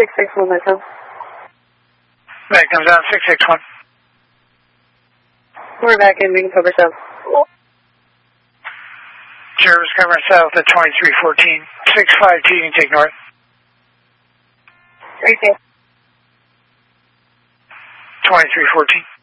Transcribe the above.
661 Metro. That comes down 661. We're back in, we can cover south. Jervis covering south at 2314. 652, you can take north. 32. 2314.